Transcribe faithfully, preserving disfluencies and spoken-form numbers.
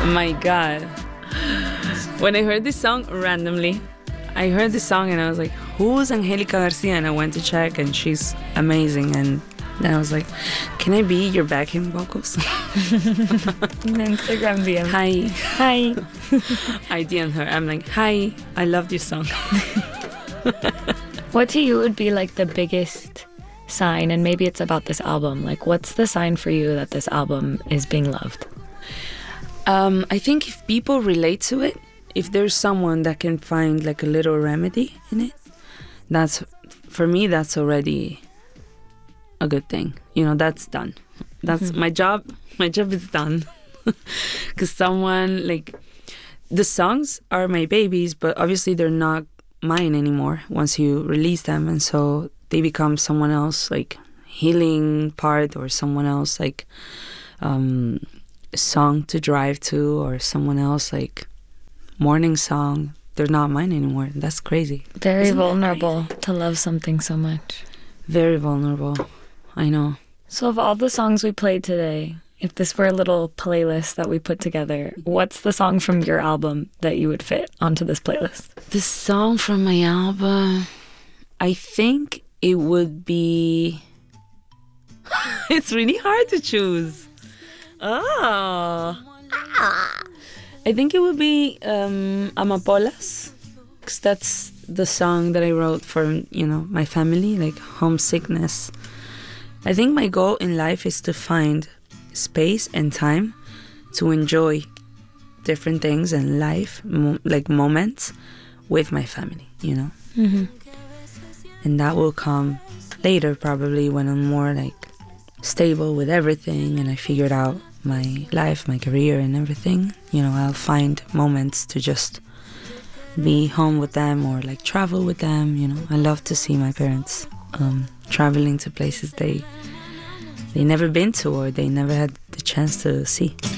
My God. When I heard this song randomly, I heard this song and I was like, who's Angelica Garcia? And I went to check and she's amazing. And then I was like, can I be your backing vocals? Instagram D M. Hi. Hi. I D M'd her. I'm like, hi, I love this song. What to you would be like the biggest sign, and maybe it's about this album, like what's the sign for you that this album is being loved? Um, I think if people relate to it, if there's someone that can find like a little remedy in it, that's, for me, that's already a good thing. You know, that's done. That's mm-hmm. my job. My job is done. Because someone, like, the songs are my babies, but obviously they're not mine anymore once you release them. And so they become someone else, like, healing part, or someone else, like, um, song to drive to, or someone else, like, morning song. They're not mine anymore. That's crazy. Very Isn't vulnerable to love something so much. Very vulnerable. I know. So of all the songs we played today, if this were a little playlist that we put together, what's the song from your album that you would fit onto this playlist? The song from my album, I think it would be... It's really hard to choose. Oh. Ah. I think it would be um, Amapolas, because that's the song that I wrote for, you know, my family, like homesickness. I think my goal in life is to find space and time to enjoy different things in life, mo- like moments with my family, you know? Mm-hmm. And that will come later, probably, when I'm more, like, stable with everything and I figured out my life, my career and everything. You know, I'll find moments to just be home with them or, like, travel with them, you know? I love to see my parents um, traveling to places they they never been to or they never had the chance to see.